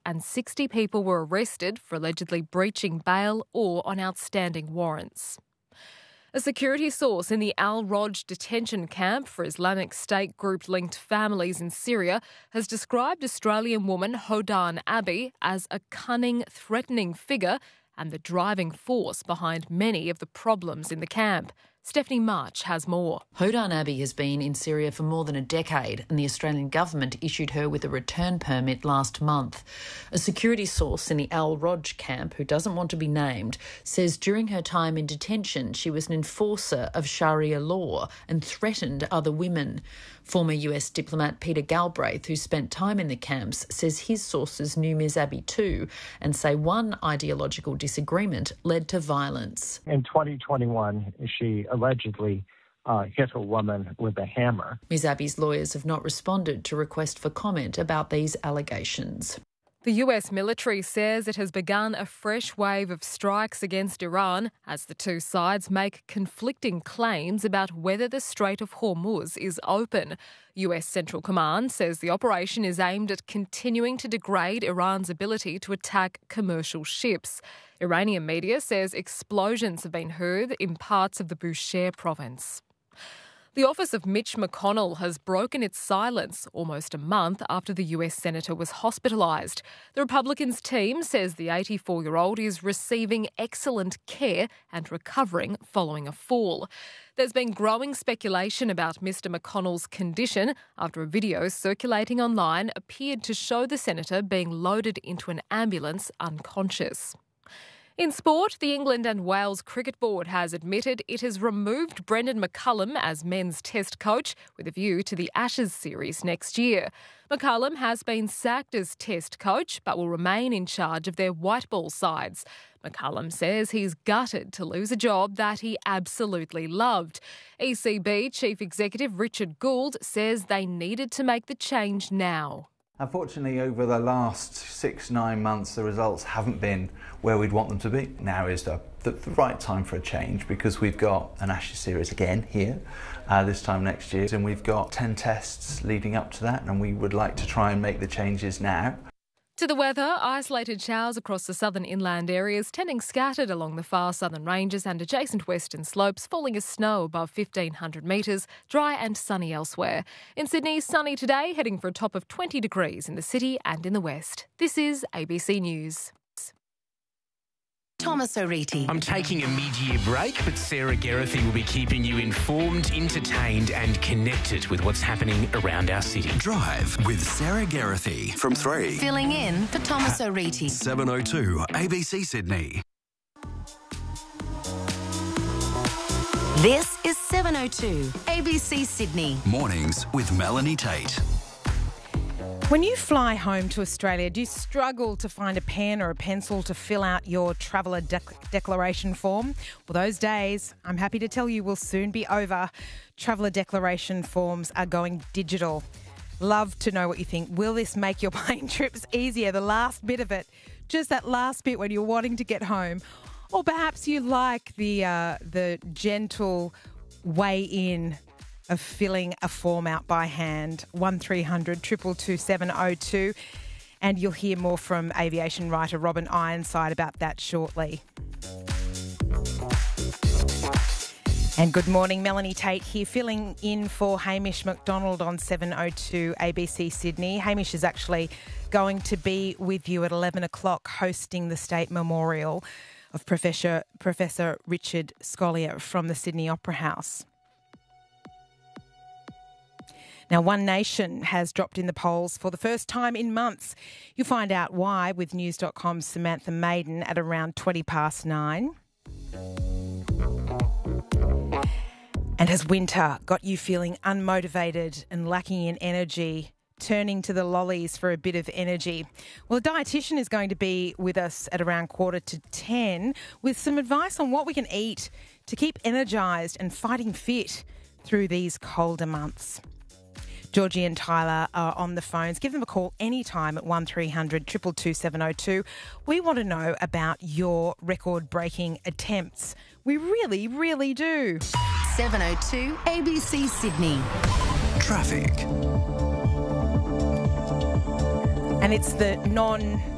and 60 people were arrested for allegedly breaching bail or on outstanding warrants. A security source in the Al-Roj detention camp for Islamic State group-linked families in Syria has described Australian woman Hodan Abbey as a cunning, threatening figure and the driving force behind many of the problems in the camp. Stephanie March has more. Hodan Abbey has been in Syria for more than a decade, and the Australian government issued her with a return permit last month. A security source in the Al-Roj camp, who doesn't want to be named, says during her time in detention she was an enforcer of Sharia law and threatened other women. Former US diplomat Peter Galbraith, who spent time in the camps, says his sources knew Ms Abbey too and say one ideological disagreement led to violence. In 2021, she allegedly hit a woman with a hammer. Ms Abbey's lawyers have not responded to request for comment about these allegations. The US military says it has begun a fresh wave of strikes against Iran as the two sides make conflicting claims about whether the Strait of Hormuz is open. US Central Command says the operation is aimed at continuing to degrade Iran's ability to attack commercial ships. Iranian media says explosions have been heard in parts of the Bushehr province. The office of Mitch McConnell has broken its silence almost a month after the US senator was hospitalised. The Republicans' team says the 84-year-old is receiving excellent care and recovering following a fall. There's been growing speculation about Mr McConnell's condition after a video circulating online appeared to show the senator being loaded into an ambulance unconscious. In sport, the England and Wales Cricket Board has admitted it has removed Brendan McCullum as men's test coach with a view to the Ashes series next year. McCullum has been sacked as test coach but will remain in charge of their white ball sides. McCullum says he's gutted to lose a job that he absolutely loved. ECB Chief Executive Richard Gould says they needed to make the change now. Unfortunately, over the last 6-9 months, the results haven't been where we'd want them to be. Now is the right time for a change because we've got an Ashes series again here this time next year, and we've got 10 tests leading up to that, and we would like to try and make the changes now. To the weather, isolated showers across the southern inland areas, tending scattered along the far southern ranges and adjacent western slopes, falling as snow above 1,500 metres, dry and sunny elsewhere. In Sydney, sunny today, heading for a top of 20 degrees in the city and in the west. This is ABC News. Thomas O'Reilly. I'm taking a mid-year break, but Sarah Geraghty will be keeping you informed, entertained and connected with what's happening around our city. Drive with Sarah Geraghty from 3. Filling in for Thomas O'Reilly. 7:02 ABC Sydney. This is 7:02 ABC Sydney. Mornings with Melanie Tate. When you fly home to Australia, do you struggle to find a pen or a pencil to fill out your traveller declaration form? Well, those days, I'm happy to tell you, will soon be over. Traveller declaration forms are going digital. Love to know what you think. Will this make your plane trips easier? The last bit of it, just that last bit when you're wanting to get home. Or perhaps you like the gentle way in of filling a form out by hand. 1300 222 702. And you'll hear more from aviation writer Robin Ironside about that shortly. And good morning, Melanie Tate here, filling in for Hamish McDonald on 7:02 ABC Sydney. Hamish is actually going to be with you at 11 o'clock hosting the State Memorial of Professor Richard Scolyer from the Sydney Opera House. Now, One Nation has dropped in the polls for the first time in months. You'll find out why with News.com's Samantha Maiden at around 9:20. And has winter got you feeling unmotivated and lacking in energy, turning to the lollies for a bit of energy? Well, a dietitian is going to be with us at around 9:45 with some advice on what we can eat to keep energised and fighting fit through these colder months. Georgie and Tyler are on the phones. Give them a call anytime at 1300 222 702. We want to know about your record-breaking attempts. We really, really do. 7:02 ABC Sydney. Traffic. And it's the